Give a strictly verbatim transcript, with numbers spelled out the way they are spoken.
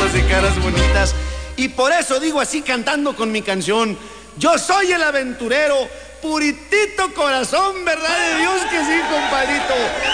ojos y caras bonitas. Y por eso digo así cantando con mi canción: yo soy el aventurero, puritito corazón, ¿verdad de Dios que sí, compadrito?